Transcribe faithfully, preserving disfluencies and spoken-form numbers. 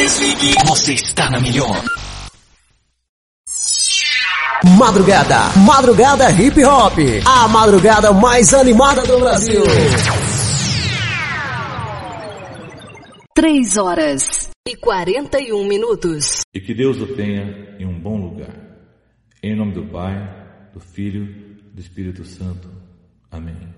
desligue. Você está na melhor. Madrugada, madrugada hip hop, a madrugada mais animada do Brasil. Três horas e quarenta e um minutos. E que Deus o tenha em um bom lugar. Em nome do Pai, do Filho, do Espírito Santo. Amém.